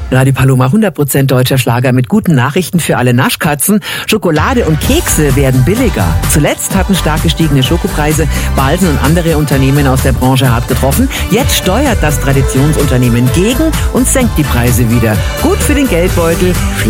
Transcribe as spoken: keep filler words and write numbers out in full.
Radio Paloma, hundert Prozent deutscher Schlager mit guten Nachrichten für alle Naschkatzen. Schokolade und Kekse werden billiger. Zuletzt hatten stark gestiegene Schokopreise Balsen und andere Unternehmen aus der Branche hart getroffen. Jetzt steuert das Traditionsunternehmen gegen und senkt die Preise wieder. Gut für den Geldbeutel.